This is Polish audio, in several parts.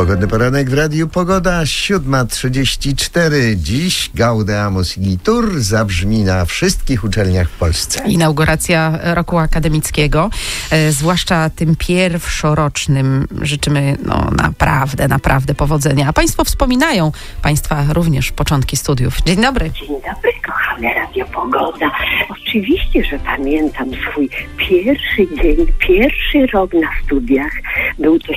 Pogodny poranek w Radiu Pogoda, 7:34. Dziś Gaudeamus Igitur zabrzmi na wszystkich uczelniach w Polsce. Inauguracja roku akademickiego, zwłaszcza tym pierwszorocznym, życzymy naprawdę powodzenia. A Państwo wspominają, Państwa również początki studiów. Dzień dobry. Dzień dobry, kochane Radio Pogoda. Oczywiście, że pamiętam swój pierwszy dzień, pierwszy rok na studiach. Był to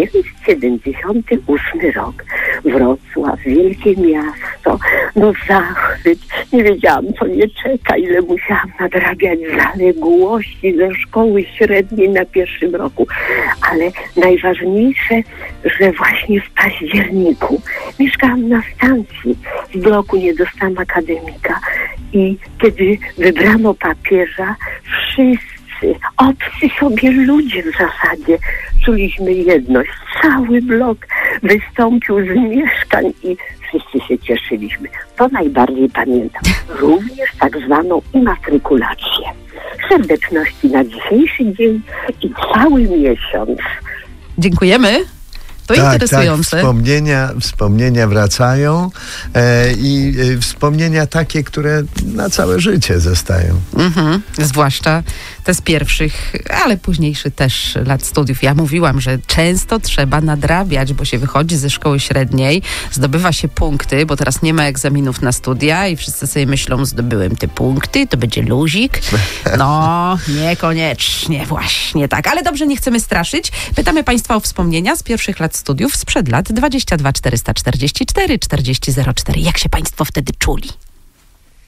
1978 rok. Wrocław, wielkie miasto, zachwyt. Nie wiedziałam, co mnie czeka, ile musiałam nadrabiać zaległości ze szkoły średniej na pierwszym roku. Ale najważniejsze, że właśnie w październiku mieszkałam na stacji. W bloku nie dostałam akademika i kiedy wybrano papieża, wszyscy obcy sobie ludzie w zasadzie czuliśmy jedność. Cały blok wystąpił z mieszkań i wszyscy się cieszyliśmy. To najbardziej pamiętam. Również tak zwaną immatrykulację. Serdeczności na dzisiejszy dzień i cały miesiąc. Dziękujemy. To interesujące. Wspomnienia wracają i wspomnienia takie, które na całe życie zostają. Zwłaszcza te z pierwszych, ale późniejszych też lat studiów. Ja mówiłam, że często trzeba nadrabiać, bo się wychodzi ze szkoły średniej, zdobywa się punkty, bo teraz nie ma egzaminów na studia i wszyscy sobie myślą, zdobyłem te punkty, to będzie luzik. No, niekoniecznie, właśnie tak. Ale dobrze, nie chcemy straszyć. Pytamy Państwa o wspomnienia z pierwszych lat studiów sprzed lat 22 444 40 04. Jak się Państwo wtedy czuli?